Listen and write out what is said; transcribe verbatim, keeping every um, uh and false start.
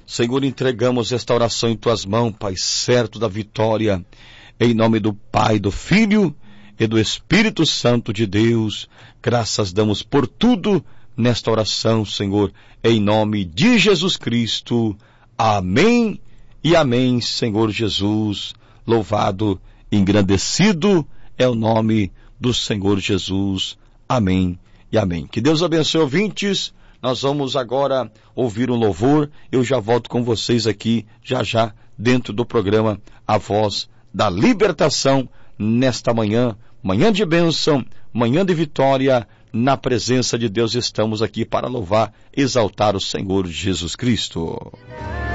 Senhor, entregamos esta oração em Tuas mãos, Pai, certo da vitória, em nome do Pai, do Filho e do Espírito Santo de Deus. Graças damos por tudo nesta oração, Senhor, em nome de Jesus Cristo. Amém e amém, Senhor Jesus. Louvado, engrandecido é o nome do Senhor Jesus. Amém e amém. Que Deus abençoe, ouvintes. Nós vamos agora ouvir um louvor. Eu já volto com vocês aqui, já já, dentro do programa A Voz da Libertação, nesta manhã, manhã de bênção, manhã de vitória. Na presença de Deus estamos aqui para louvar, exaltar o Senhor Jesus Cristo.